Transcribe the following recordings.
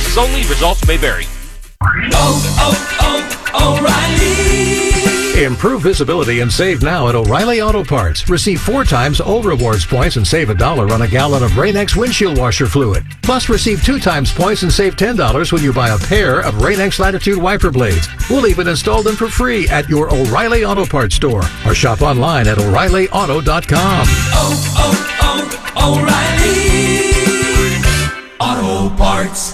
cases only. Results may vary. O'Reilly! Improve visibility and save now at O'Reilly Auto Parts. Receive 4 times O Rewards points and save $1 on a gallon of Rain-X windshield washer fluid. Plus, receive 2 times points and save $10 when you buy a pair of Rain-X Latitude wiper blades. We'll even install them for free at your O'Reilly Auto Parts store or shop online at O'ReillyAuto.com. O'Reilly Auto Parts.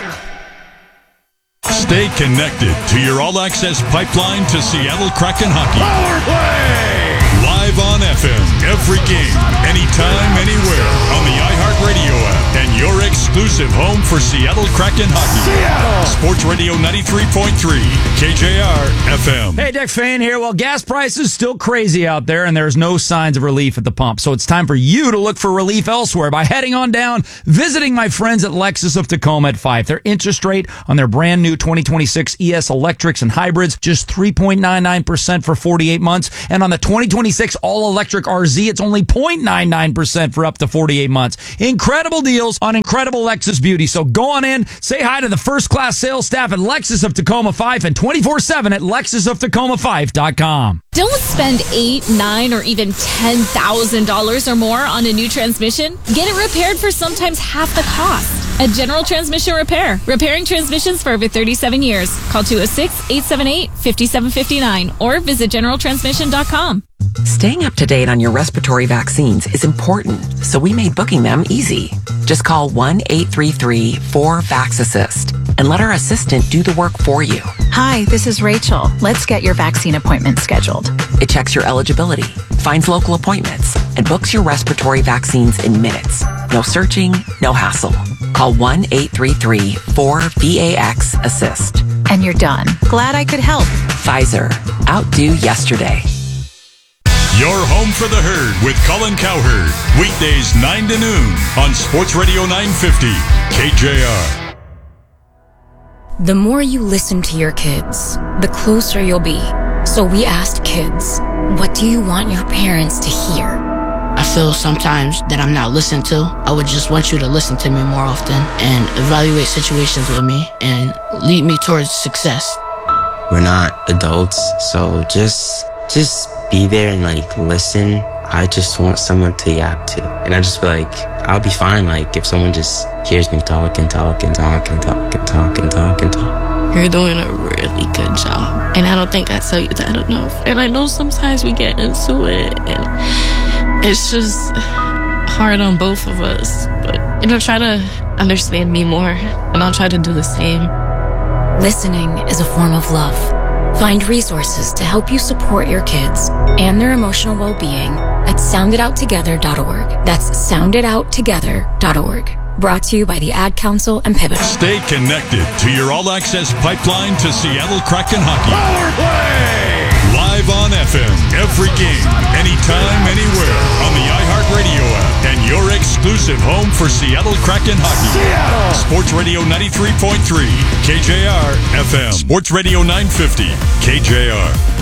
Stay connected to your all-access pipeline to Seattle Kraken hockey. Power play! Live on FM, every game, anytime, anywhere, on the iHeartRadio app, and your exclusive home for Seattle Kraken hockey. Seattle! Sports Radio 93.3, KJR FM. Hey, Dick Fain here. Well, gas prices still crazy out there, and there's no signs of relief at the pump. So it's time for you to look for relief elsewhere by heading on down, visiting my friends at Lexus of Tacoma at Fife. Their interest rate on their brand new 2026 ES electrics and hybrids, just 3.99% for 48 months. And on the 2026 all-electric RZ, it's only 0.99% for up to 48 months. Incredible deals on incredible Lexus beauty. So go on in, say hi to the first-class sales staff at Lexus of Tacoma Fife and 24/7 at LexusofTacomaFife.com. Don't spend $8,000, $9,000, or even $10,000 or more on a new transmission. Get it repaired for sometimes half the cost at General Transmission Repair. Repairing transmissions for over 37 years. Call 206-878-5759 or visit GeneralTransmission.com. Staying up to date on your respiratory vaccines is important, so we made booking them easy. Just call 1-833-4-VAX-ASSIST and let our assistant do the work for you. Hi, this is Rachel. Let's get your vaccine appointment scheduled. It checks your eligibility, finds local appointments, and books your respiratory vaccines in minutes. No searching, no hassle. Call 1-833-4-VAX-ASSIST. And you're done. Glad I could help. Pfizer. Outdo yesterday. Your home for the herd with Colin Cowherd. Weekdays 9 to noon on Sports Radio 950, KJR. The more you listen to your kids, the closer you'll be. So we asked kids, what do you want your parents to hear? I feel sometimes that I'm not listened to. I would just want you to listen to me more often and evaluate situations with me and lead me towards success. We're not adults, so just be there and listen. I just want someone to yap to. And I just feel like I'll be fine if someone just hears me talk and talk and talk and talk and talk and talk and talk. You're doing a really good job. And I don't think I tell you that enough. And I know sometimes we get into it and it's just hard on both of us. But, try to understand me more and I'll try to do the same. Listening is a form of love. Find resources to help you support your kids and their emotional well-being at SoundItOutTogether.org. That's SoundItOutTogether.org. Brought to you by the Ad Council and Pivotal. Stay connected to your all-access pipeline to Seattle Kraken hockey. Power play! Live on FM, every game, anytime, anywhere, on the iHeartRadio app, and your exclusive home for Seattle Kraken hockey. Seattle! Sports Radio 93.3, KJR FM. Sports Radio 950, KJR.